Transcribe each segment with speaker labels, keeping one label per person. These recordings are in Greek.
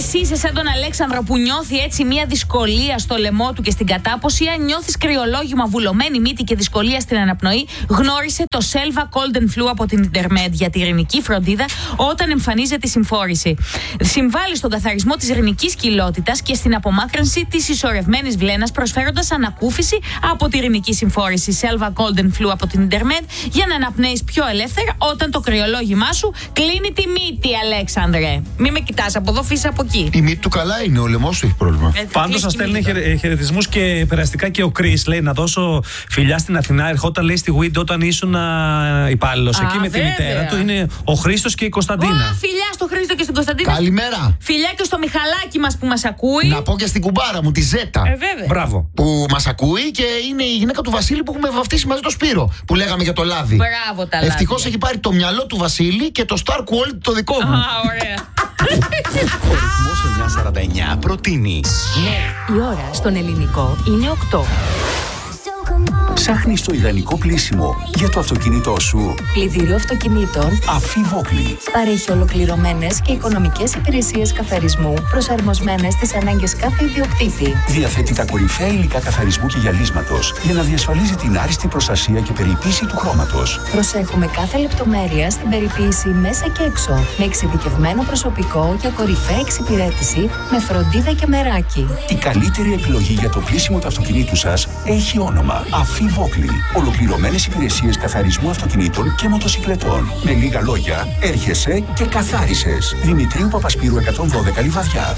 Speaker 1: εσύ είσαι σαν τον Αλέξανδρο που νιώθει έτσι μια δυσκολία στο λαιμό του και στην κατάποση, αν νιώθεις κρυολόγημα, βουλωμένη μύτη και δυσκολία στην αναπνοή, γνώρισε το Selva Cold and Flu από την Intermed για τη ειρηνική φροντίδα όταν εμφανίζεται η συμφόρηση. Συμβάλλει στον καθαρισμό της ειρηνικής κοιλότητας και στην απομάκρυνση της ισορρευμένης βλένας, προσφέροντας ανακούφιση από τη ειρηνική συμφόρηση. Selva Cold and Flu από την Intermed για να αναπνέεις πιο ελεύθερα όταν το κρυολόγημά σου κλείνει τη μύτη, Αλέξανδρε. Μην με κοιτάς από εδώ, φύσα από εκεί.
Speaker 2: Η μύτη του καλά είναι, ο λαιμός σου έχει πρόβλημα.
Speaker 3: Πάντως σας στέλνει χαιρετισμούς και περαστικά και ο Chris. Λέει να δώσω φιλιά στην Αθηνά. Ερχόταν, λέει, στη Wind όταν ήσουν υπάλληλος εκεί με τη μητέρα του. Είναι ο Χρήστος και η Κωνσταντίνα.
Speaker 1: Φιλιά στο Χρήστο και στην Κωνσταντίνα.
Speaker 2: Καλημέρα.
Speaker 1: Φιλιά και στο Μιχαλάκι μας που μας ακούει.
Speaker 2: Να πω και στην κουμπάρα μου, τη Ζέτα.
Speaker 1: Βέβαια.
Speaker 3: Μπράβο.
Speaker 2: Που μας ακούει και είναι η γυναίκα του Βασίλη που έχουμε βαφτίσει μαζί το Σπύρο. Που λέγαμε για το λάδι.
Speaker 1: Μπράβο τα λάδια.
Speaker 2: Ευτυχώς έχει πάρει το μυαλό του Βασίλη και το Star Quality το δικό μου.
Speaker 1: Ωραία.
Speaker 4: Ο ρυθμός 949 προτείνει.
Speaker 5: Ναι, η ώρα στον ελληνικό είναι 8.
Speaker 4: Ψάχνεις το ιδανικό πλήσιμο για το αυτοκίνητό σου.
Speaker 5: Πλυντήριο αυτοκινήτων
Speaker 4: Αφή Βόκλη.
Speaker 5: παρέχει ολοκληρωμένες και οικονομικές υπηρεσίες καθαρισμού προσαρμοσμένες στις ανάγκες κάθε ιδιοκτήτη.
Speaker 4: Διαθέτει τα κορυφαία υλικά καθαρισμού και γυαλίσματος για να διασφαλίζει την άριστη προστασία και περιποίηση του χρώματος.
Speaker 5: Προσέχουμε κάθε λεπτομέρεια στην περιποίηση μέσα και έξω, με εξειδικευμένο προσωπικό για κορυφαία εξυπηρέτηση, με φροντίδα και μεράκι.
Speaker 4: Η καλύτερη επιλογή για το πλήσιμο του αυτοκινήτου σας έχει όνομα Αφή Βόκλη. Ολοκληρωμένες υπηρεσίες καθαρισμού αυτοκινήτων και μοτοσικλετών. Με λίγα λόγια, έρχεσαι και καθάρισες. Δημητρίου Παπασπύρου 112 Λιβαδιά.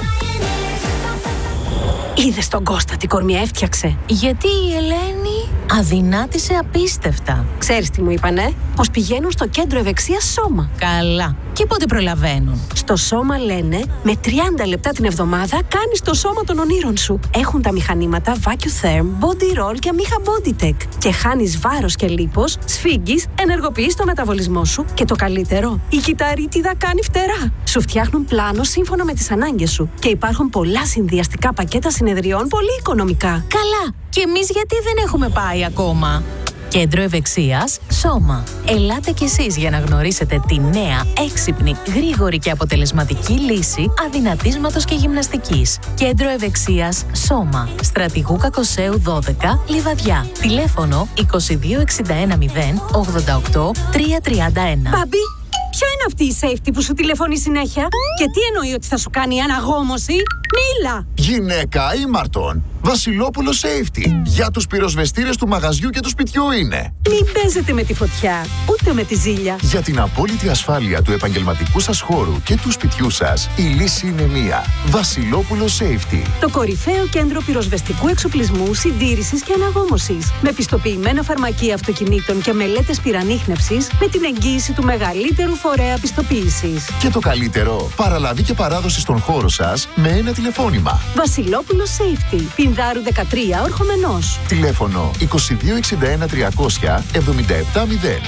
Speaker 6: Είδες τον Κώστα τι κορμιά έφτιαξε.
Speaker 5: Γιατί η Ελένη αδυνάτησε απίστευτα.
Speaker 6: Ξέρεις τι μου είπανε? Πως πηγαίνουν στο κέντρο ευεξίας Σώμα.
Speaker 5: Καλά. Και πότε προλαβαίνουν?
Speaker 6: Στο Σώμα λένε με 30 λεπτά την εβδομάδα κάνεις το σώμα των ονείρων σου. Έχουν τα μηχανήματα VacuTherm, Body Roll και Amiga BodyTech. Και χάνεις βάρος και λίπος, σφίγγεις, ενεργοποιείς το μεταβολισμό σου και το καλύτερο, η κυταρίτιδα κάνει φτερά. Σου φτιάχνουν πλάνο σύμφωνα με τις ανάγκες σου. Και υπάρχουν πολλά συνδυαστικά πακέτα συνεδριών πολύ οικονομικά.
Speaker 5: Καλά. Και εμείς γιατί δεν έχουμε πάει ακόμα? Κέντρο Ευεξίας Σώμα. Ελάτε κι εσείς για να γνωρίσετε τη νέα, έξυπνη, γρήγορη και αποτελεσματική λύση αδυνατίσματος και γυμναστικής. Κέντρο Ευεξίας Σώμα. Στρατηγού Κακοσέου 12, Λιβαδιά. Τηλέφωνο 2261 0 88 331.
Speaker 6: Μπαμπή, ποια είναι αυτή η safety που σου τηλεφωνεί συνέχεια? Και τι εννοεί ότι θα σου κάνει αναγόμωση? Μίλα!
Speaker 2: Γυναίκα ήμαρτον. Βασιλόπουλο Safety. Για τους πυροσβεστήρες του μαγαζιού και του σπιτιού είναι.
Speaker 6: Μην παίζετε με τη φωτιά, ούτε με τη ζήλια.
Speaker 2: Για την απόλυτη ασφάλεια του επαγγελματικού σας χώρου και του σπιτιού σας, η λύση είναι μία. Βασιλόπουλο Safety.
Speaker 6: Το κορυφαίο κέντρο πυροσβεστικού εξοπλισμού, συντήρησης και αναγόμωσης. Με πιστοποιημένα φαρμακεία αυτοκινήτων και μελέτες πυρανίχνευσης, με την εγγύηση του μεγαλύτερου φορέα πιστοποίησης.
Speaker 2: Και το καλύτερο, παραλαβή και παράδοση στον χώρο σας με ένα τηλεφώνημα.
Speaker 6: Βασιλόπουλο Safety. Πινδάρου 13, Ορχομενός.
Speaker 2: Τηλέφωνο 2261 300 770.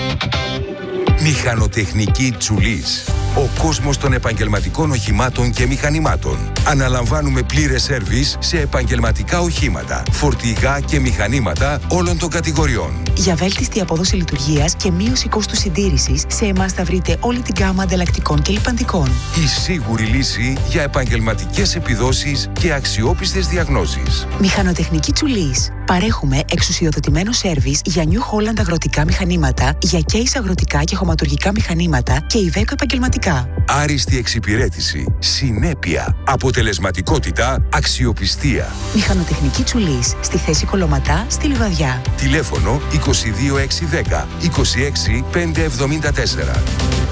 Speaker 7: Μηχανοτεχνική Τσουλής. Ο κόσμος των επαγγελματικών οχημάτων και μηχανημάτων. Αναλαμβάνουμε πλήρες σέρβις σε επαγγελματικά οχήματα, φορτηγά και μηχανήματα όλων των κατηγοριών.
Speaker 8: Για βέλτιστη απόδοση λειτουργίας και μείωση κόστους συντήρησης, σε εμάς θα βρείτε όλη την γάμα ανταλλακτικών και λιπαντικών.
Speaker 7: Η σίγουρη λύση για επαγγελματικές επιδόσεις και αξιόπιστες διαγνώσεις.
Speaker 8: Μηχανοτεχνική Τσουλής. Παρέχουμε εξουσιοδοτημένο σέρβις για New Holland αγροτικά μηχανήματα, για Case αγροτικά και χωματουργικά μηχανήματα και Iveco επαγγελματικά.
Speaker 7: Άριστη εξυπηρέτηση, συνέπεια, αποτελεσματικότητα, αξιοπιστία.
Speaker 8: Μηχανοτεχνική Τσουλής. Στη θέση Κολωματά, στη Λιβαδιά.
Speaker 7: Τηλέφωνο 22610 26574.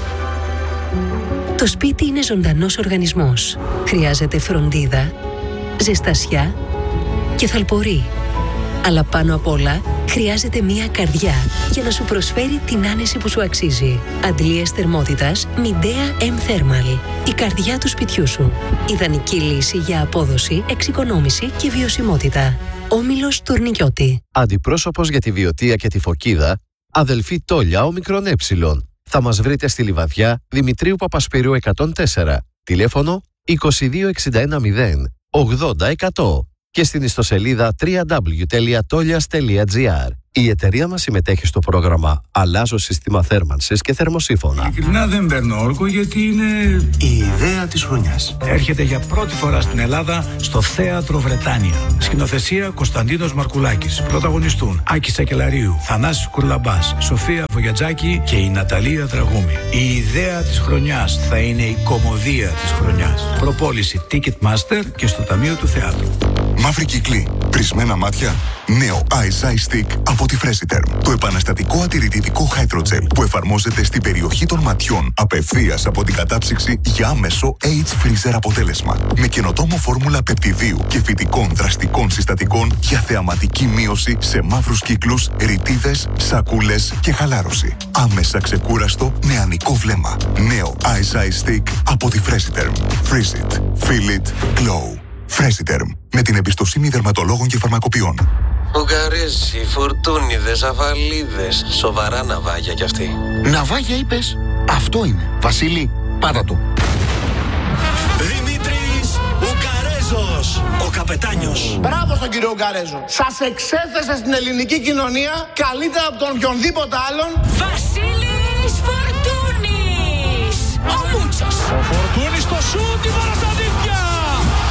Speaker 9: Το σπίτι είναι ζωντανός οργανισμός. Χρειάζεται φροντίδα, ζεστασιά και θαλπορή. Αλλά πάνω απ' όλα χρειάζεται μία καρδιά για να σου προσφέρει την άνεση που σου αξίζει. Αντλίες θερμότητας Midea M Thermal. Η καρδιά του σπιτιού σου. Ιδανική λύση για απόδοση, εξοικονόμηση και βιωσιμότητα. Όμιλος Τουρνικιώτη.
Speaker 10: Αντιπρόσωπος για τη Βιωτία και τη Φωκίδα, αδελφή Τόλια Όμικρον Ε. Θα μας βρείτε στη Λιβαδιά, Δημητρίου Παπασπυρίου 104. Τηλέφωνο 2261 0 80 100. Και στην ιστοσελίδα www.tolias.gr. Η εταιρεία μας συμμετέχει στο πρόγραμμα «Αλλάζω σύστημα θέρμανσης και θερμοσύφωνα».
Speaker 11: Ειλικρινά δεν παίρνω όρκο γιατί είναι η ιδέα της χρονιάς. Έρχεται για πρώτη φορά στην Ελλάδα στο Θέατρο Βρετάνια. Σκηνοθεσία Κωνσταντίνος Μαρκουλάκης. Πρωταγωνιστούν Άκη Σακελαρίου, Θανάσης Κουρλαμπάς, Σοφία Βογιατζάκη και η Ναταλία Δραγούμη. Η ιδέα της χρονιάς θα είναι η κωμωδία της χρονιάς. Προπόληση Ticketmaster και στο Ταμείο του Θεάτρου.
Speaker 2: Μαύρη κύκλη, πρισμένα μάτια. Νέο Ice Eye Stick από τη Freshiterm. Το επαναστατικό αντιρρητητικό Hydrogel που εφαρμόζεται στην περιοχή των ματιών απευθείας από την κατάψυξη για άμεσο Age Freezer αποτέλεσμα. Με καινοτόμο φόρμουλα πεπτιδίου και φυτικών δραστικών συστατικών για θεαματική μείωση σε μαύρους κύκλους, ρητίδες, σακούλες και χαλάρωση. Άμεσα ξεκούραστο νεανικό βλέμμα. Νέο Ice Eye Stick από τη Freshiterm. Freeze it. Feel it. Glow. Freshiterm. Με την εμπιστοσύνη δερματολόγων και φαρμακοποιών.
Speaker 12: Ουγγαρέζοι, φουρτούνιδες, αφαλίδες. Σοβαρά ναυάγια κι αυτοί.
Speaker 13: Ναυάγια είπες? Αυτό είναι. Βασίλη, πάτα του.
Speaker 14: Δημήτρης Ουγγαρέζος, ο καπετάνιος.
Speaker 15: Μπράβο στον κύριο Ουγγαρέζο. Σας εξέθεσε στην ελληνική κοινωνία καλύτερα από τον οποιονδήποτε άλλον.
Speaker 14: Βασίλη